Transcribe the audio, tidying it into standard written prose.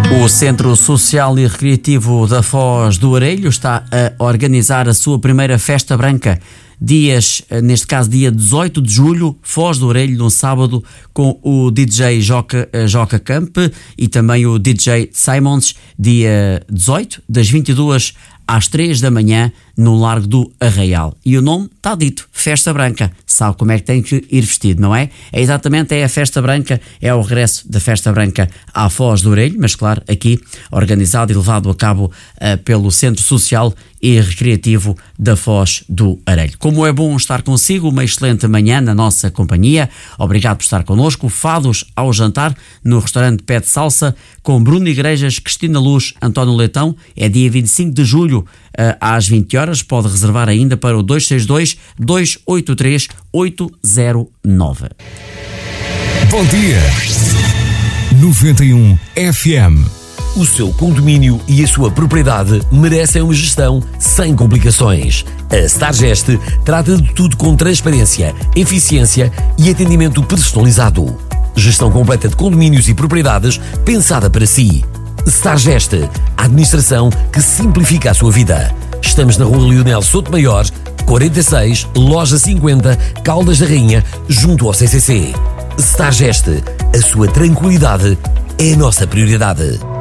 O Centro Social e Recreativo da Foz do Arelho está a organizar a sua primeira festa branca. Neste caso dia 18 de julho, Foz do Arelho, no sábado, com o DJ Joca Camp e também o DJ Simons, dia 18, das 22 às 3 da manhã, no Largo do Arraial. E o nome está dito, Festa Branca. Sabe como é que tem que ir vestido, não é? É a Festa Branca, é o regresso da Festa Branca à Foz do Arelho, mas claro, aqui organizado e levado a cabo pelo Centro Social e Recreativo da Foz do Arelho. Como é bom estar consigo, uma excelente manhã na nossa companhia. Obrigado por estar connosco. Fados ao jantar no restaurante Pé de Salsa, com Bruno Igrejas, Cristina Luz, António Leitão. É dia 25 de julho, às 20 horas. Pode reservar ainda para o 262-283-809. Bom dia! 91 FM. O seu condomínio e a sua propriedade merecem uma gestão sem complicações. A Stargest trata de tudo com transparência, eficiência e atendimento personalizado. Gestão completa de condomínios e propriedades pensada para si. Stargest, a administração que simplifica a sua vida. Estamos na Rua Leonel Sotomayor, 46, Loja 50, Caldas da Rainha, junto ao CCC. Stargest, a sua tranquilidade é a nossa prioridade.